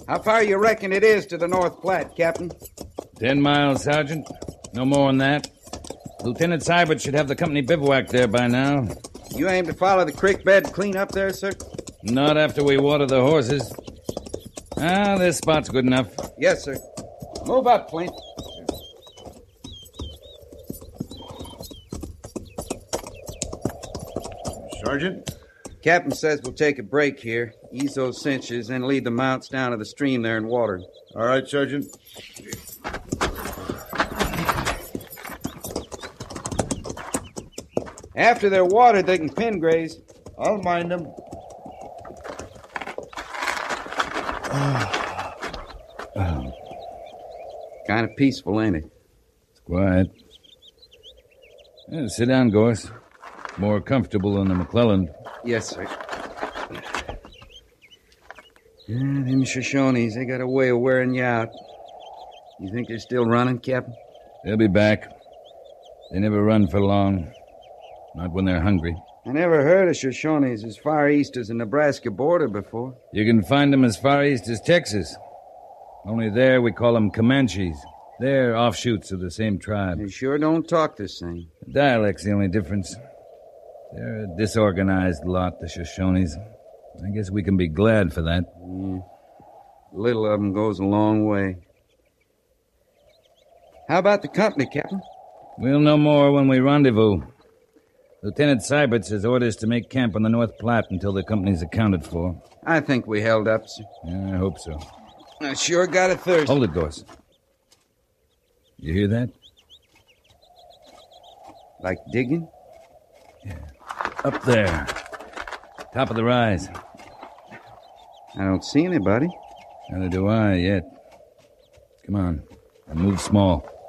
How far you reckon it is to the North Platte, Captain? 10 miles, Sergeant. No more than that. Lieutenant Seibert should have the company bivouac there by now. You aim to follow the creek bed clean up there, sir? Not after we water the horses. This spot's good enough. Yes, sir. Move up, Flint. Sergeant? Captain says we'll take a break here, ease those cinches, then lead the mounts down to the stream there and water. All right, Sergeant. After they're watered, they can pin graze. I'll mind them. Kind of peaceful, ain't it? It's quiet. Sit down, Gorse. More comfortable than the McClellan. Yes, sir. Them Shoshones, they got a way of wearing you out. You think they're still running, Captain? They'll be back. They never run for long. Not when they're hungry. I never heard of Shoshones as far east as the Nebraska border before. You can find them as far east as Texas. Only there we call them Comanches. They're offshoots of the same tribe. They sure don't talk the same. The dialect's the only difference. They're a disorganized lot, the Shoshones. I guess we can be glad for that. Little of them goes a long way. How about the company, Captain? We'll know more when we rendezvous. Lieutenant Seibert has orders to make camp on the North Platte until the company's accounted for. I think we held up, sir. Yeah, I hope so. I sure got a thirst. Hold it, Gorse. You hear that? Like digging? Yeah. Up there. Top of the rise. I don't see anybody. Neither do I yet. Come on. And move small.